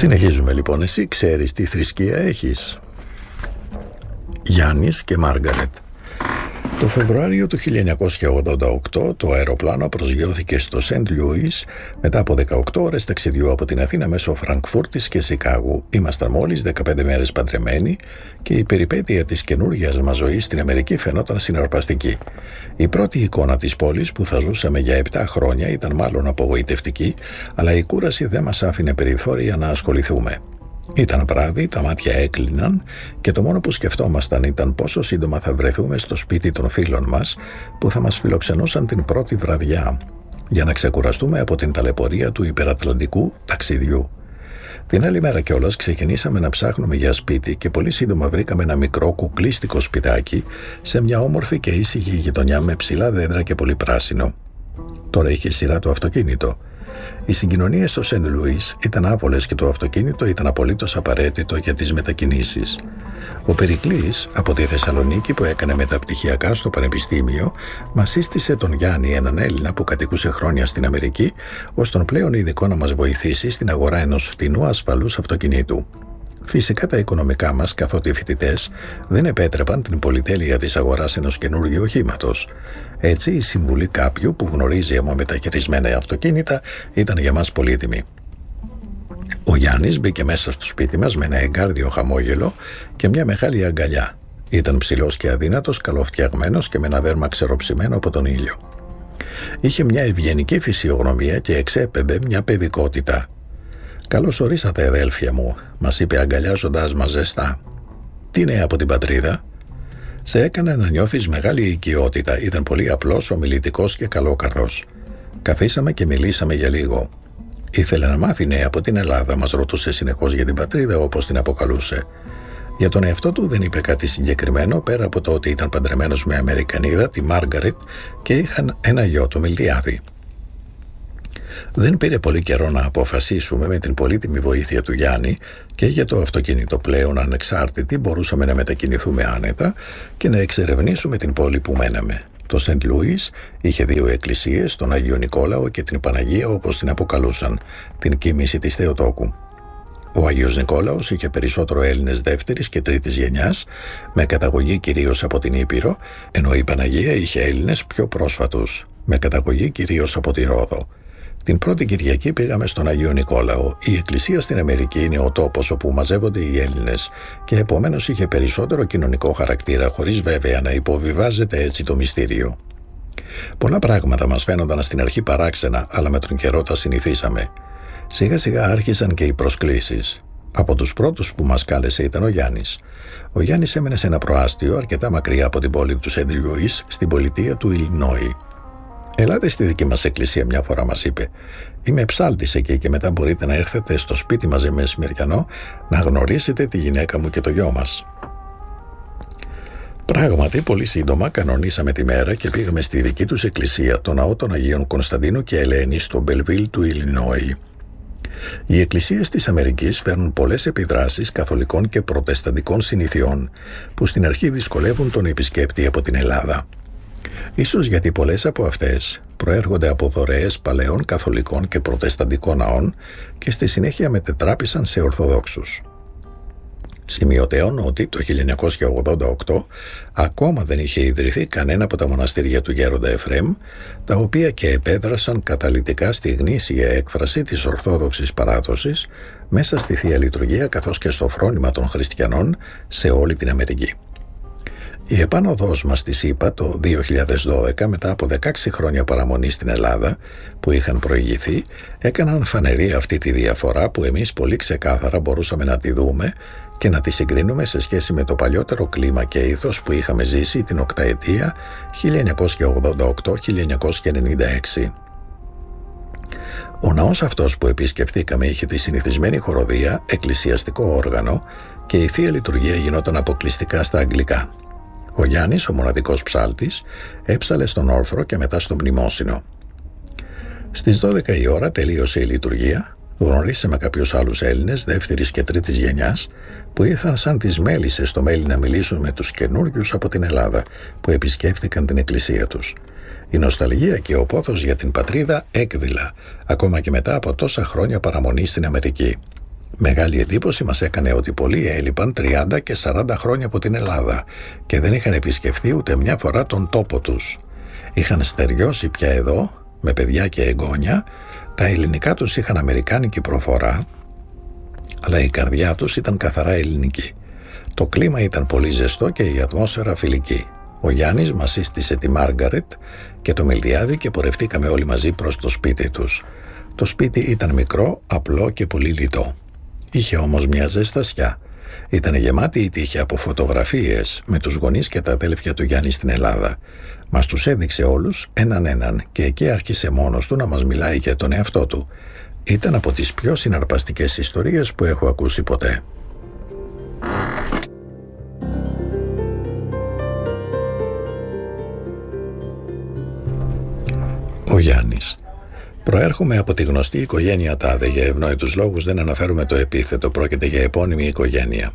Συνεχίζουμε λοιπόν. Εσύ ξέρεις τι θρησκεία έχεις? Γιάννης και Μάργαρετ. Το Φεβρουάριο του 1988 το αεροπλάνο προσγειώθηκε στο Σεντ Λούις μετά από 18 ώρες ταξιδιού από την Αθήνα μέσω Φραγκφούρτης και Σικάγου. Ήμασταν μόλις 15 μέρες παντρεμένοι και η περιπέτεια της καινούργιας μας ζωής στην Αμερική φαινόταν συναρπαστική. Η πρώτη εικόνα της πόλης που θα ζούσαμε για 7 χρόνια ήταν μάλλον απογοητευτική, αλλά η κούραση δεν μας άφηνε περιθώρια να ασχοληθούμε. Ήταν βράδυ, τα μάτια έκλειναν και το μόνο που σκεφτόμασταν ήταν πόσο σύντομα θα βρεθούμε στο σπίτι των φίλων μας που θα μας φιλοξενούσαν την πρώτη βραδιά για να ξεκουραστούμε από την ταλαιπωρία του υπερατλαντικού ταξιδιού. Την άλλη μέρα κιόλας ξεκινήσαμε να ψάχνουμε για σπίτι και πολύ σύντομα βρήκαμε ένα μικρό κουκλίστικο σπιτάκι σε μια όμορφη και ήσυχη γειτονιά με ψηλά δέντρα και πολύ πράσινο. Τώρα είχε σειρά το αυτοκίνητο. Οι συγκοινωνίες στο Σεντ Λούις ήταν άβολες και το αυτοκίνητο ήταν απολύτως απαραίτητο για τις μετακινήσεις. Ο Περικλής από τη Θεσσαλονίκη, που έκανε μεταπτυχιακά στο Πανεπιστήμιο, μας σύστησε τον Γιάννη, έναν Έλληνα που κατοικούσε χρόνια στην Αμερική, ως τον πλέον ειδικό να μας βοηθήσει στην αγορά ενός φτηνού ασφαλούς αυτοκινήτου. Φυσικά τα οικονομικά μας, καθότι φοιτητές, δεν επέτρεπαν την πολυτέλεια της αγοράς ενός καινούργιου οχήματος. Έτσι, η συμβουλή κάποιου που γνωρίζει αιμομεταχειρισμένα αυτοκίνητα ήταν για μας πολύτιμη. Ο Γιάννης μπήκε μέσα στο σπίτι μας με ένα εγκάρδιο χαμόγελο και μια μεγάλη αγκαλιά. Ήταν ψηλός και αδύνατος, καλοφτιαγμένος και με ένα δέρμα ξεροψημένο από τον ήλιο. Είχε μια ευγενική φυσιογνωμία και εξέπεμπε μια παιδικότητα. «Καλώς ορίσατε, αδέλφια μου», μας είπε αγκαλιάζοντας μας ζεστά. «Τι νέα από την πατρίδα?» «Σε έκανε να νιώθεις μεγάλη οικειότητα. Ήταν πολύ απλός, ομιλητικός και καλόκαρδος». Καθίσαμε και μιλήσαμε για λίγο. Ήθελε να μάθει νέα από την Ελλάδα, μας ρωτούσε συνεχώς για την πατρίδα, όπως την αποκαλούσε. Για τον εαυτό του δεν είπε κάτι συγκεκριμένο, πέρα από το ότι ήταν παντρεμένος με Αμερικανίδα, τη Μάργαρετ, και είχαν ένα γιο, το Μιλτιάδη. Δεν πήρε πολύ καιρό να αποφασίσουμε, με την πολύτιμη βοήθεια του Γιάννη και για το αυτοκίνητο πλέον ανεξάρτητοι μπορούσαμε να μετακινηθούμε άνετα και να εξερευνήσουμε την πόλη που μέναμε. Το Σεντ Λούις είχε 2 εκκλησίες, τον Άγιο Νικόλαο και την Παναγία, όπως την αποκαλούσαν, την κοίμηση της Θεοτόκου. Ο Άγιος Νικόλαος είχε περισσότερο Έλληνες δεύτερης και τρίτης γενιάς, με καταγωγή κυρίως από την Ήπειρο, ενώ η Παναγία είχε Έλληνες πιο πρόσφατους, με καταγωγή κυρίως από τη Ρόδο. Την πρώτη Κυριακή πήγαμε στον Αγίο Νικόλαο. Η εκκλησία στην Αμερική είναι ο τόπος όπου μαζεύονται οι Έλληνες και επομένως είχε περισσότερο κοινωνικό χαρακτήρα, χωρίς βέβαια να υποβιβάζεται έτσι το μυστήριο. Πολλά πράγματα μας φαίνονταν στην αρχή παράξενα, αλλά με τον καιρό τα συνηθίσαμε. Σιγά σιγά άρχισαν και οι προσκλήσεις. Από τους πρώτους που μας κάλεσε ήταν ο Γιάννης. Ο Γιάννης έμενε σε ένα προάστιο αρκετά μακριά από την πόλη του Σεντ Λούις, στην πολιτεία του Ιλινόη. «Ελάτε στη δική μας εκκλησία μια φορά», μας είπε. «Είμαι ψάλτης εκεί και μετά μπορείτε να έρθετε στο σπίτι μαζί μεσημεριανό να γνωρίσετε τη γυναίκα μου και το γιο μας». Πράγματι, πολύ σύντομα κανονίσαμε τη μέρα και πήγαμε στη δική τους εκκλησία, το ναό των Αγίων Κωνσταντίνου και Ελένη, στο Μπελβίλ του Ιλινόη. Οι εκκλησίες της Αμερικής φέρνουν πολλές επιδράσεις καθολικών και προτεσταντικών συνηθιών, που στην αρχή δυσκολεύουν τον επισκέπτη από την Ελλάδα. Ίσως γιατί πολλές από αυτές προέρχονται από δωρεές παλαιών καθολικών και προτεσταντικών ναών και στη συνέχεια μετετράπησαν σε Ορθοδόξους. Σημειωτέων ότι το 1988 ακόμα δεν είχε ιδρυθεί κανένα από τα μοναστήρια του Γέροντα Εφραίμ, τα οποία και επέδρασαν καταλυτικά στη γνήσια έκφραση της Ορθόδοξης παράδοσης μέσα στη Θεία Λειτουργία καθώς και στο φρόνημα των χριστιανών σε όλη την Αμερική. Η επάνωδός μας στη ΣΥΠΑ το 2012, μετά από 16 χρόνια παραμονή στην Ελλάδα που είχαν προηγηθεί, έκαναν φανερή αυτή τη διαφορά που εμείς πολύ ξεκάθαρα μπορούσαμε να τη δούμε και να τη συγκρίνουμε σε σχέση με το παλιότερο κλίμα και ήθος που είχαμε ζήσει την οκταετία 1988-1996. Ο ναός αυτός που επισκεφθήκαμε είχε τη συνηθισμένη χοροδία, εκκλησιαστικό όργανο και η Θεία Λειτουργία γινόταν αποκλειστικά στα αγγλικά. Ο Γιάννης, ο μοναδικός ψάλτης, έψαλε στον όρθρο και μετά στο μνημόσυνο. Στις 12 η ώρα τελείωσε η λειτουργία. Γνωρίσαμε κάποιους άλλους Έλληνες δεύτερης και τρίτης γενιάς που ήρθαν σαν τις μέλισσες στο μέλι να μιλήσουν με τους καινούριους από την Ελλάδα που επισκέφθηκαν την εκκλησία τους. Η νοσταλγία και ο πόθος για την πατρίδα έκδηλα, ακόμα και μετά από τόσα χρόνια παραμονή στην Αμερική. Μεγάλη εντύπωση μας έκανε ότι πολλοί έλειπαν 30 και 40 χρόνια από την Ελλάδα και δεν είχαν επισκεφθεί ούτε μια φορά τον τόπο τους. Είχαν στεριώσει πια εδώ, με παιδιά και εγγόνια, τα ελληνικά τους είχαν αμερικάνικη προφορά, αλλά η καρδιά τους ήταν καθαρά ελληνική. Το κλίμα ήταν πολύ ζεστό και η ατμόσφαιρα φιλική. Ο Γιάννης μας σύστησε τη Μάργαρετ και το Μιλτιάδη και πορευτήκαμε όλοι μαζί προς το σπίτι τους. Το σπίτι ήταν μικρό, απλό και πολύ λιτό. Είχε όμως μια ζεστασιά. Ήταν γεμάτη η τύχη από φωτογραφίες με τους γονείς και τα αδέλφια του Γιάννη στην Ελλάδα. Μας τους έδειξε όλους έναν και εκεί άρχισε μόνος του να μας μιλάει για τον εαυτό του. Ήταν από τις πιο συναρπαστικές ιστορίες που έχω ακούσει ποτέ. Ο Γιάννης. Προέρχομαι από τη γνωστή οικογένεια Τάδε. Για ευνόητους λόγους δεν αναφέρουμε το επίθετο, πρόκειται για επώνυμη οικογένεια.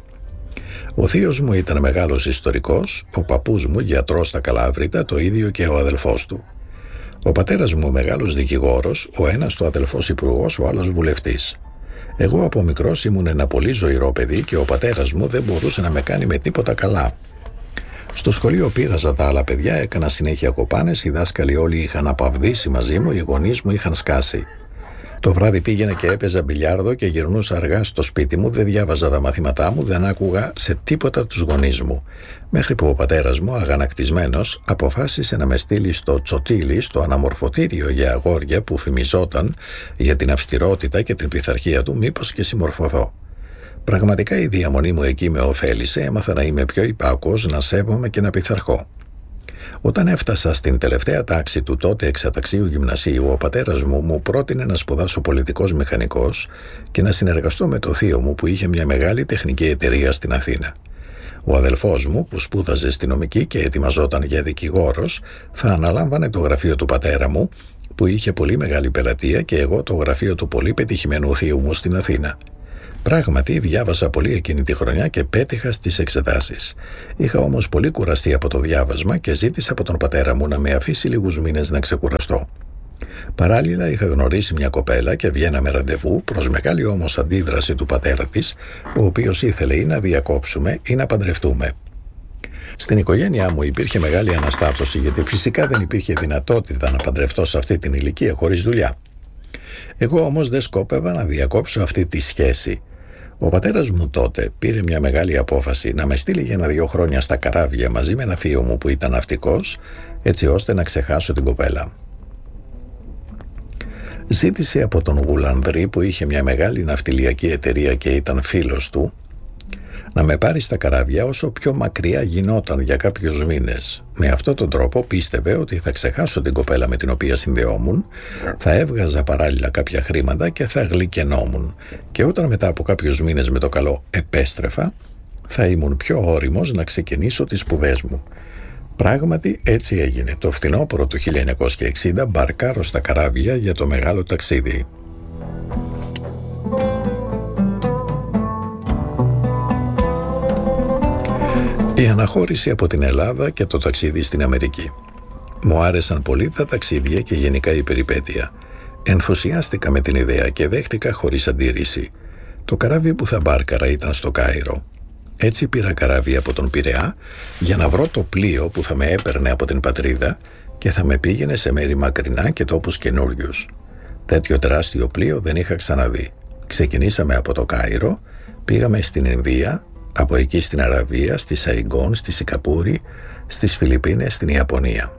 Ο θείος μου ήταν μεγάλος ιστορικός, ο παππούς μου γιατρός στα Καλάβρητα, το ίδιο και ο αδελφός του. Ο πατέρας μου μεγάλος δικηγόρος, ο ένας του αδελφός υπουργός, ο άλλος βουλευτής. Εγώ από μικρός ήμουν ένα πολύ ζωηρό παιδί και ο πατέρας μου δεν μπορούσε να με κάνει με τίποτα καλά. Στο σχολείο πείραζα τα άλλα παιδιά, έκανα συνέχεια κοπάνες, οι δάσκαλοι όλοι είχαν απαυδίσει μαζί μου, οι γονείς μου είχαν σκάσει. Το βράδυ πήγαινα και έπαιζα μπιλιάρδο και γυρνούσα αργά στο σπίτι μου, δεν διάβαζα τα μαθήματά μου, δεν άκουγα σε τίποτα τους γονείς μου. Μέχρι που ο πατέρας μου, αγανακτισμένος, αποφάσισε να με στείλει στο Τσοτήλι, στο αναμορφωτήριο για αγόρια που φημιζόταν για την αυστηρότητα και την πειθαρχία του, μήπως και συμμορφωθώ. Πραγματικά η διαμονή μου εκεί με ωφέλισε, έμαθα να είμαι πιο υπάκουος, να σέβομαι και να πειθαρχώ. Όταν έφτασα στην τελευταία τάξη του τότε εξαταξίου γυμνασίου, ο πατέρας μου πρότεινε να σπουδάσω πολιτικός μηχανικός και να συνεργαστώ με το θείο μου που είχε μια μεγάλη τεχνική εταιρεία στην Αθήνα. Ο αδελφός μου που σπούδαζε στη νομική και ετοιμαζόταν για δικηγόρος θα αναλάμβανε το γραφείο του πατέρα μου που είχε πολύ μεγάλη πελατεία και εγώ το γραφείο του πολύ πετυχημένου θείου μου στην Αθήνα. Πράγματι, διάβασα πολύ εκείνη τη χρονιά και πέτυχα στις εξετάσεις. Είχα όμως πολύ κουραστεί από το διάβασμα και ζήτησα από τον πατέρα μου να με αφήσει λίγους μήνες να ξεκουραστώ. Παράλληλα, είχα γνωρίσει μια κοπέλα και βγαίναμε ραντεβού, προς μεγάλη όμως αντίδραση του πατέρα της, ο οποίος ήθελε ή να διακόψουμε ή να παντρευτούμε. Στην οικογένειά μου υπήρχε μεγάλη αναστάτωση, γιατί φυσικά δεν υπήρχε δυνατότητα να παντρευτώ σε αυτή την ηλικία χωρίς δουλειά. Εγώ όμως δεν σκόπευα να διακόψω αυτή τη σχέση. Ο πατέρας μου τότε πήρε μια μεγάλη απόφαση να με στείλει για 1-2 χρόνια στα καράβια μαζί με ένα θείο μου που ήταν ναυτικός, έτσι ώστε να ξεχάσω την κοπέλα. Ζήτησε από τον Γουλανδρή που είχε μια μεγάλη ναυτιλιακή εταιρεία και ήταν φίλος του να με πάρει στα καράβια όσο πιο μακριά γινόταν για κάποιους μήνες. Με αυτόν τον τρόπο πίστευε ότι θα ξεχάσω την κοπέλα με την οποία συνδεόμουν, θα έβγαζα παράλληλα κάποια χρήματα και θα γλυκαινόμουν. Και όταν μετά από κάποιους μήνες με το καλό επέστρεφα, θα ήμουν πιο όριμος να ξεκινήσω τις σπουδές μου. Πράγματι έτσι έγινε. Το φθινόπωρο του 1960 μπαρκάρω στα καράβια για το μεγάλο ταξίδι. Η αναχώρηση από την Ελλάδα και το ταξίδι στην Αμερική. Μου άρεσαν πολύ τα ταξίδια και γενικά η περιπέτεια. Ενθουσιάστηκα με την ιδέα και δέχτηκα χωρίς αντίρρηση. Το καράβι που θα μπάρκαρα ήταν στο Κάιρο. Έτσι πήρα καράβι από τον Πειραιά για να βρω το πλοίο που θα με έπαιρνε από την πατρίδα και θα με πήγαινε σε μέρη μακρινά και τόπους καινούριους. Τέτοιο τεράστιο πλοίο δεν είχα ξαναδεί. Ξεκινήσαμε από το Κάιρο, πήγαμε στην Ινδία, από εκεί στην Αραβία, στη Σαϊγκόν, στη Σικαπούρη, στις Φιλιππίνες, στην Ιαπωνία.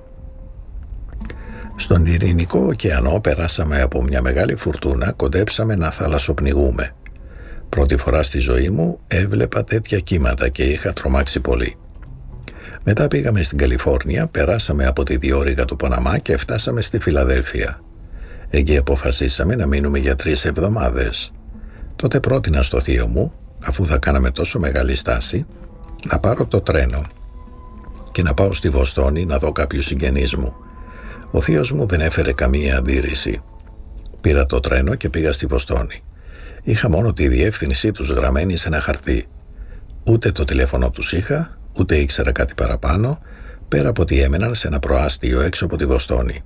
Στον Ειρηνικό ωκεανό περάσαμε από μια μεγάλη φουρτούνα, κοντέψαμε να θαλασσοπνιγούμε. Πρώτη φορά στη ζωή μου έβλεπα τέτοια κύματα και είχα τρομάξει πολύ. Μετά πήγαμε στην Καλιφόρνια, περάσαμε από τη διόρυγα του Παναμά και φτάσαμε στη Φιλαδέλφια. Εκεί αποφασίσαμε να μείνουμε για 3 εβδομάδες. Τότε πρότεινα στο θείο μου, αφού θα κάναμε τόσο μεγάλη στάση, να πάρω το τρένο και να πάω στη Βοστόνη να δω κάποιους συγγενείς μου. Ο θείος μου δεν έφερε καμία αντίρρηση. Πήρα το τρένο και πήγα στη Βοστόνη. Είχα μόνο τη διεύθυνσή τους γραμμένη σε ένα χαρτί. Ούτε το τηλέφωνο τους είχα, ούτε ήξερα κάτι παραπάνω, πέρα από ότι έμεναν σε ένα προάστιο έξω από τη Βοστόνη.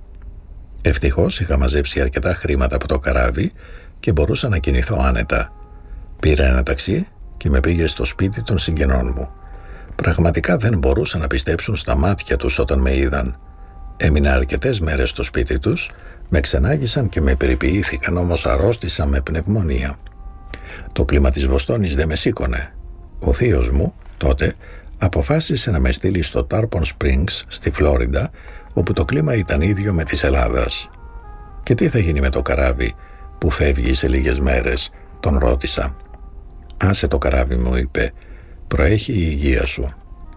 Ευτυχώς είχα μαζέψει αρκετά χρήματα από το καράβι και μπορούσα να κινηθώ άνετα. Πήρα ένα ταξί και με πήγε στο σπίτι των συγγενών μου. Πραγματικά δεν μπορούσαν να πιστέψουν στα μάτια τους όταν με είδαν. Έμεινα αρκετές μέρες στο σπίτι τους, με ξενάγησαν και με περιποιήθηκαν, όμως αρρώστησα με πνευμονία. Το κλίμα της Βοστόνης δεν με σήκωνε. Ο θείος μου τότε αποφάσισε να με στείλει στο Tarpon Springs στη Φλόριντα, όπου το κλίμα ήταν ίδιο με της Ελλάδας. «Και τι θα γίνει με το καράβι που φεύγει σε λίγες μέρες?» τον ρώτησα. «Άσε το καράβι», μου είπε, «προέχει η υγεία σου».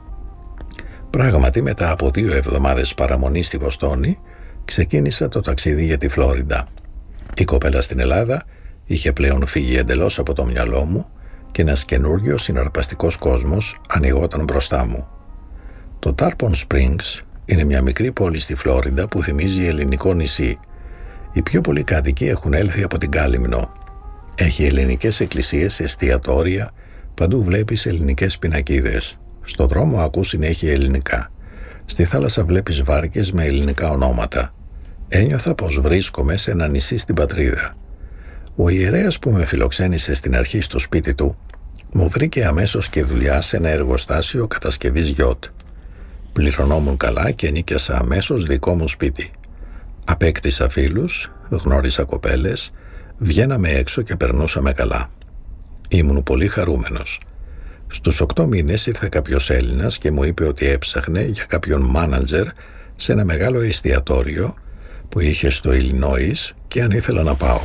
Πράγματι, μετά από 2 εβδομάδες παραμονή στη Βοστόνη, ξεκίνησα το ταξίδι για τη Φλόριντα. Η κοπέλα στην Ελλάδα είχε πλέον φύγει εντελώς από το μυαλό μου και ένας καινούριος συναρπαστικός κόσμος ανοιγόταν μπροστά μου. Το Tarpon Springs είναι μια μικρή πόλη στη Φλόριντα που θυμίζει ελληνικό νησί. Οι πιο πολλοί κάτοικοι έχουν έλθει από την Κάλυμνο. Έχει ελληνικές εκκλησίες, εστιατόρια, παντού βλέπεις ελληνικές πινακίδες. Στο δρόμο ακούς συνέχεια ελληνικά. Στη θάλασσα βλέπεις βάρκες με ελληνικά ονόματα. Ένιωθα πως βρίσκομαι σε ένα νησί στην πατρίδα. Ο ιερέας που με φιλοξένησε στην αρχή στο σπίτι του μου βρήκε αμέσως και δουλειά σε ένα εργοστάσιο κατασκευής γιότ. Πληρωνόμουν καλά και νοίκιασα αμέσως δικό μου σπίτι. Απέκτησα φίλους, γνώρισα κοπέλες, βγαίναμε έξω και περνούσαμε καλά. Ήμουν πολύ χαρούμενος. Στους 8 μήνες ήρθε κάποιος Έλληνας και μου είπε ότι έψαχνε για κάποιον μάνατζερ σε ένα μεγάλο εστιατόριο που είχε στο Illinois και αν ήθελα να πάω.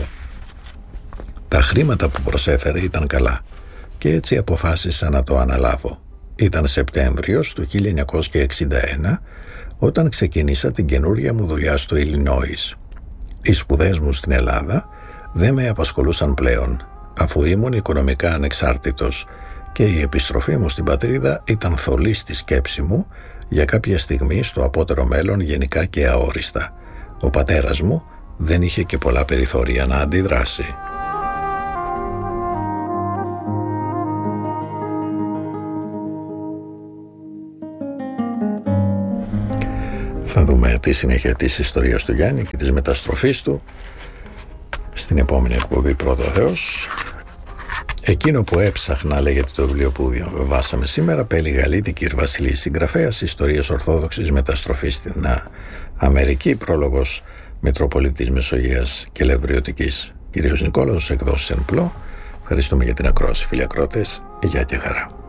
Τα χρήματα που προσέφερε ήταν καλά και έτσι αποφάσισα να το αναλάβω. Ήταν Σεπτέμβριος του 1961 όταν ξεκίνησα την καινούρια μου δουλειά στο Illinois. Οι σπουδές μου στην Ελλάδα δεν με απασχολούσαν πλέον, αφού ήμουν οικονομικά ανεξάρτητος και η επιστροφή μου στην πατρίδα ήταν θολή στη σκέψη μου για κάποια στιγμή στο απότερο μέλλον γενικά και αόριστα. Ο πατέρας μου δεν είχε και πολλά περιθώρια να αντιδράσει. Θα δούμε τη συνέχεια της ιστορίας του Γιάννη και της μεταστροφής του στην επόμενη εκπομπή, πρώτο Θεός. Εκείνο που έψαχνα, λέγεται το βιβλίο που διαβάσαμε σήμερα, Πέλη Γαλίτη, Κυρ Βασιλής, συγγραφέας, ιστορίες ορθόδοξης μεταστροφής στην Αμερική, πρόλογος Μητροπολίτης Μεσογείας και Λευριωτικής, κ. Νικόλαος, εκδόσεις Εν Πλώ. Ευχαριστούμε για την ακρόαση, φίλοι ακρότες. Γεια και χαρά.